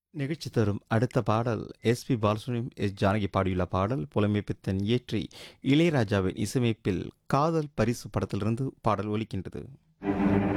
நிகழ்ச்சி தரும் அடுத்த பாடல் எஸ்பி பாலசுப்ரமணியம் எஸ் ஜானகி பாடியுள்ள பாடல் புலமைப்பித்தன் இயற்றி இளையராஜாவின் இசையமைப்பில் காதல் பரிசு படத்திலிருந்து பாடல் ஒலிக்கின்றது.